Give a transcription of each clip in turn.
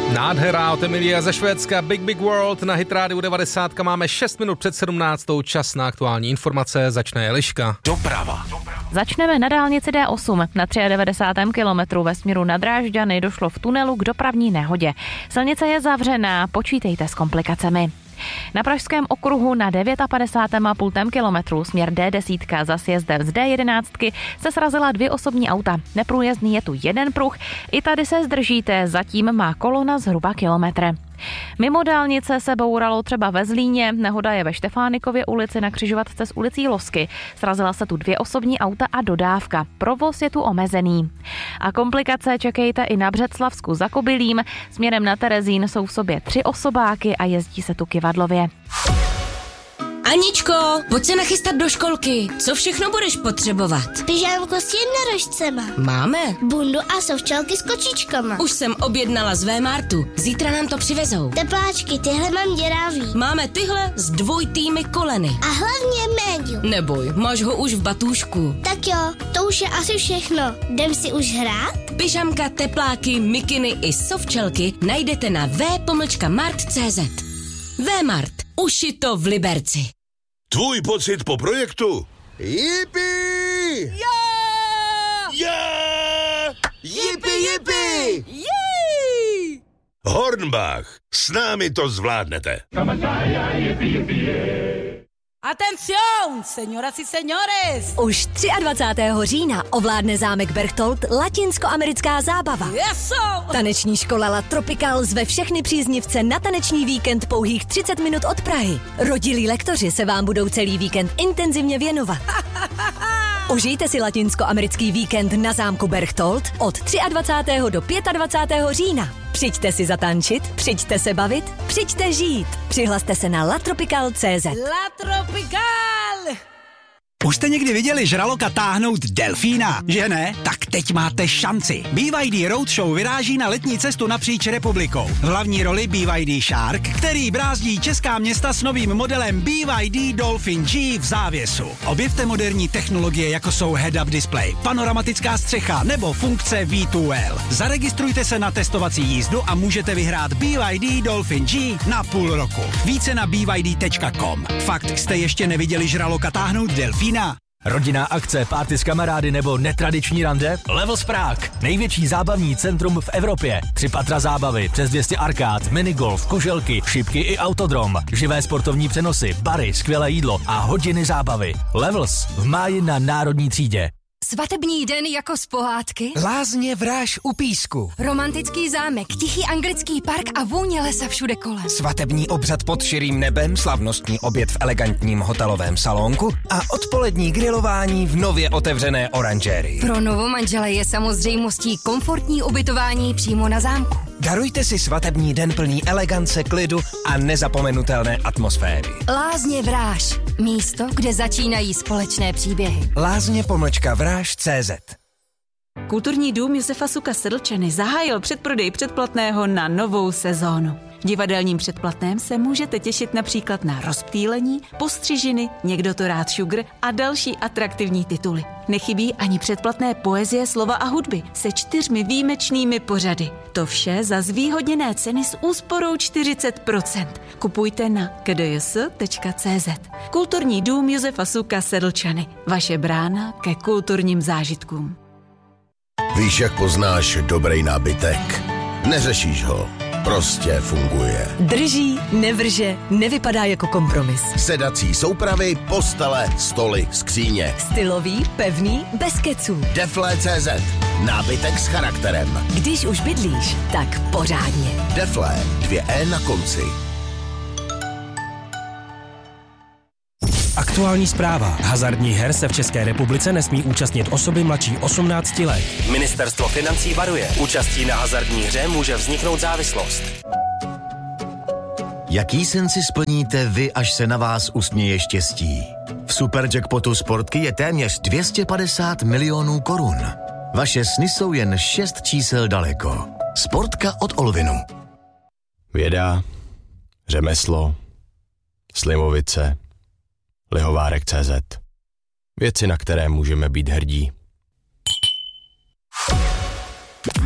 Nádhera od Emilia ze Švédska, Big Big World na Hit Rádiu 90. Máme 6 minut před 17. Čas na aktuální informace, začne Eliška. Doprava. Začneme na dálnici D8. Na 93. kilometru ve směru na Drážďany došlo v tunelu k dopravní nehodě. Silnice je zavřená, počítejte s komplikacemi. Na Pražském okruhu na 59,5 kilometru směr D10 za sjezdem z D11 se srazila 2 osobní auta. Neprůjezdný je tu jeden pruh, i tady se zdržíte, zatím má kolona zhruba kilometr. Mimo dálnice se bouralo třeba ve Zlíně, nehoda je ve Štefánikově ulici na křižovatce s ulicí Losky. Srazila se tu 2 osobní auta a dodávka. Provoz je tu omezený. A komplikace čekejte i na Břeclavsku za Kobylím. Směrem na Terezín jsou v sobě 3 osobáky a jezdí se tu kyvadlově. Aničko, pojď se nachystat do školky. Co všechno budeš potřebovat? Pyžámko s jednorožcema. Máme. Bundu a sovčalky s kočičkama. Už jsem objednala z Vmartu. Zítra nám to přivezou. Tepláčky, tyhle mám děravý. Máme tyhle s dvojitými koleny. A hlavně médium. Neboj, máš ho už v batůžku. Tak jo, to už je asi všechno. Jdem si už hrát? Pyžamka, tepláky, mikiny i sovčelky najdete na v-mart.cz. Vmart. Ušito v Liberci. Tvůj pocit po projektu? Jipi! Yeah! Jipi! Hornbach, s námi to zvládnete. Atención, señoras y señores! Už 23. října ovládne zámek Berchtold latinskoamerická zábava. Eso! Taneční škola La Tropical zve všechny příznivce na taneční víkend pouhých 30 minut od Prahy. Rodilí lektoři se vám budou celý víkend intenzivně věnovat. Užijte si latinskoamerický víkend na zámku Berchtold od 23. do 25. října. Přijďte si zatančit, přijďte se bavit, přijďte žít. Přihlaste se na latropical.cz. La Tropical! Už jste někdy viděli žraloka táhnout delfína, že ne? Tak teď máte šanci. BYD Roadshow vyráží na letní cestu napříč republikou. V hlavní roli BYD Shark, který brázdí česká města s novým modelem BYD Dolphin G v závěsu. Objevte moderní technologie, jako jsou head-up display, panoramatická střecha nebo funkce V2L. Zaregistrujte se na testovací jízdu a můžete vyhrát BYD Dolphin G na půl roku. Více na byd.com. Fakt jste ještě neviděli žraloka táhnout delfína? Rodinná akce, party s kamarády nebo netradiční rande? Levels Prague. Největší zábavní centrum v Evropě. 3 patra zábavy, přes 200 arkád, minigolf, kuželky, šipky i autodrom. Živé sportovní přenosy, bary, skvělé jídlo a hodiny zábavy. Levels v máji na Národní třídě. Svatební den jako z pohádky? Lázně Vráž u Písku. Romantický zámek, tichý anglický park a vůně lesa všude kolem. Svatební obřad pod širým nebem, slavnostní oběd v elegantním hotelovém salonku a odpolední grilování v nově otevřené oranžérii. Pro novomanžele je samozřejmostí komfortní ubytování přímo na zámku. Darujte si svatební den plný elegance, klidu a nezapomenutelné atmosféry. Lázně Vráž. Místo, kde začínají společné příběhy. Lázně-Vráž.cz. Kulturní dům Josefa Suka Sedlčany zahájil předprodej předplatného na novou sezónu. V divadelním předplatném se můžete těšit například na Rozptýlení, Postřižiny, Někdo to rád šugr a další atraktivní tituly. Nechybí ani předplatné poezie, slova a hudby se 4 výjimečnými pořady. To vše za zvýhodněné ceny s úsporou 40%. Kupujte na kdjs.cz. Kulturní dům Josefa Suka Sedlčany. Vaše brána ke kulturním zážitkům. Víš, jak poznáš dobrý nábytek? Neřešíš ho. Prostě funguje. Drží, nevrže, nevypadá jako kompromis. Sedací soupravy, postele, stoly, skříně. Stylový, pevný, bez keců. Deflé.cz. Nábytek s charakterem. Když už bydlíš, tak pořádně. Deflé. 2 E na konci. Aktuální zpráva. Hazardních her se v České republice nesmí účastnit osoby mladší 18 let. Ministerstvo financí varuje. Účastí na hazardní hře může vzniknout závislost. Jaký sen si splníte vy, až se na vás usměje štěstí? V Superjackpotu Sportky je téměř 250 milionů korun. Vaše sny jsou jen 6 čísel daleko. Sportka od Olvinu. Věda, řemeslo, Slimovice, Lihovárek.cz. Věci, na které můžeme být hrdí.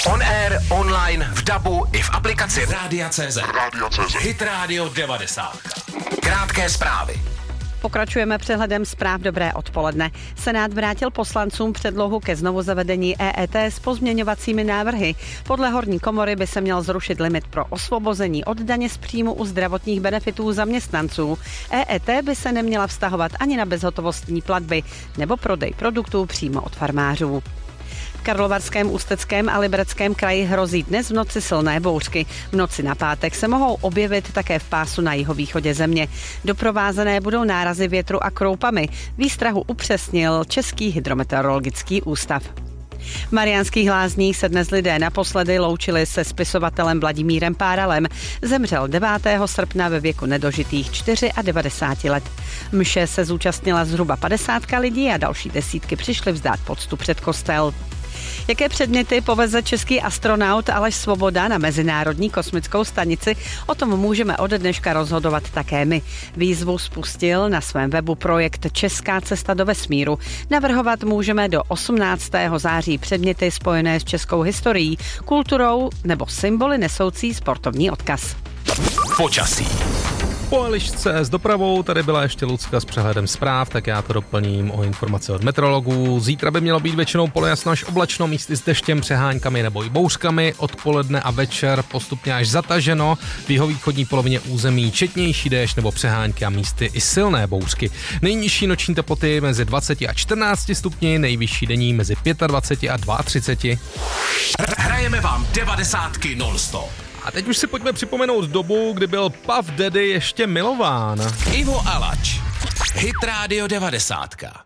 On air, online, v dabu i v aplikaci Rádia.cz. Hit Radio 90. Krátké zprávy. Pokračujeme přehledem zpráv. Dobré odpoledne. Senát vrátil poslancům předlohu ke znovuzavedení EET s pozměňovacími návrhy. Podle horní komory by se měl zrušit limit pro osvobození od daně z příjmu u zdravotních benefitů zaměstnanců. EET by se neměla vztahovat ani na bezhotovostní platby nebo prodej produktů přímo od farmářů. V Karlovarském, Ústeckém a Libereckém kraji hrozí dnes v noci silné bouřky. V noci na pátek se mohou objevit také v pásu na jihovýchodě země. Doprovázené budou nárazy větru a kroupami. Výstrahu upřesnil Český hydrometeorologický ústav. V Mariánských Lázních se dnes lidé naposledy loučili se spisovatelem Vladimírem Páralem. Zemřel 9. srpna ve věku nedožitých 94 let. Mše se zúčastnila zhruba 50 lidí a další desítky přišly vzdát poctu před kostel. Jaké předměty poveze český astronaut Aleš Svoboda na Mezinárodní kosmickou stanici, o tom můžeme od dneška rozhodovat také my. Výzvu spustil na svém webu projekt Česká cesta do vesmíru. Navrhovat můžeme do 18. září předměty spojené s českou historií, kulturou nebo symboly nesoucí sportovní odkaz. Počasí. Po Elišce s dopravou tady byla ještě Lucka s přehledem zpráv, tak já to doplním o informace od meteorologů. Zítra by mělo být většinou polojasno až oblačno, místy s deštěm, přehánkami nebo i bouřkami. Odpoledne a večer postupně až zataženo. V jihovýchodní polovině území četnější déšť nebo přehánky a místy i silné bouřky. Nejnižší noční teploty mezi 20 a 14 stupni, nejvyšší denní mezi 25 a 32. Hrajeme vám 90 non-stop. A teď už si pojďme připomenout dobu, kdy byl Puff Daddy ještě milován. Ivo Alač. Hit Radio 90.